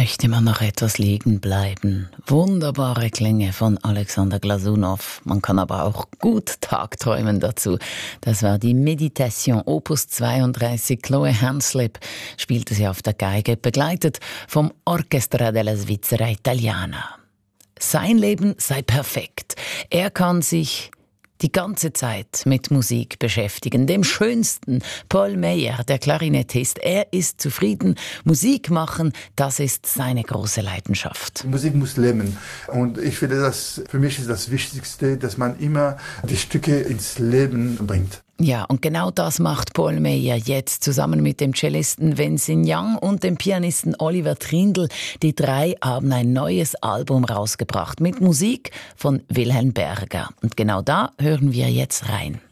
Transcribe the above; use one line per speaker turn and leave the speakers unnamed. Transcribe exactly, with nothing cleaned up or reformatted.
möchte man noch etwas liegen bleiben. Wunderbare Klänge von Alexander Glasunow. Man kann aber auch gut tagträumen dazu. Das war die Meditation Opus zweiunddreißig. Chloe Hanslip spielte sie auf der Geige, begleitet vom Orchestra della Svizzera Italiana. Sein Leben sei perfekt. Er kann sich die ganze Zeit mit Musik beschäftigen. Dem schönsten, Paul Meyer, der Klarinettist, er ist zufrieden. Musik machen, das ist seine große Leidenschaft.
Die Musik muss leben. Und ich finde, das, für mich ist das Wichtigste, dass man immer die Stücke ins Leben bringt.
Ja, und genau das macht Paul Meyer jetzt zusammen mit dem Cellisten Vincent Young und dem Pianisten Oliver Trindl. Die drei haben ein neues Album rausgebracht mit Musik von Wilhelm Berger. Und genau da hören wir jetzt rein.